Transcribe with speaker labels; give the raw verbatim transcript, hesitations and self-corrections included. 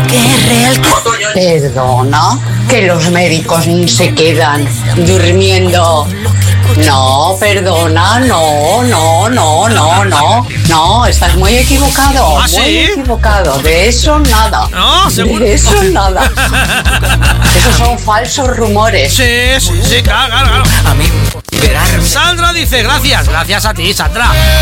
Speaker 1: que es real.
Speaker 2: Perdona, que los médicos se quedan durmiendo. No, perdona, no, no, no, no, no. No, estás muy equivocado.
Speaker 3: ¿Ah,
Speaker 2: muy
Speaker 3: sí?
Speaker 2: equivocado. De eso nada.
Speaker 3: No, seguro.
Speaker 2: De eso nada. Esos son falsos rumores.
Speaker 3: Sí, sí, sí, claro, claro, claro.
Speaker 1: A mí, verás.
Speaker 3: Sandra dice, gracias, gracias a ti, Sandra.